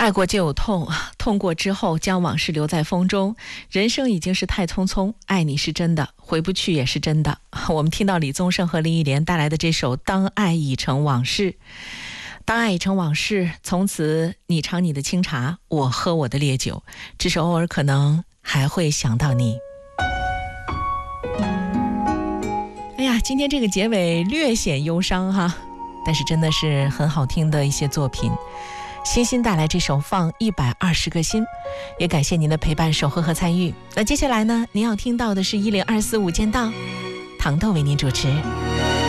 爱过就有痛，痛过之后将往事留在风中。人生已经是太匆匆，爱你是真的，回不去也是真的。我们听到李宗盛和林忆莲带来的这首《当爱已成往事》。当爱已成往事，从此你尝你的清茶，我喝我的烈酒，只是偶尔可能还会想到你。哎呀，今天这个结尾略显忧伤哈，但是真的是很好听的一些作品。欣欣带来这首放120个心，也感谢您的陪伴守候和参与。那接下来呢，您要听到的是1024午间到，糖豆为您主持。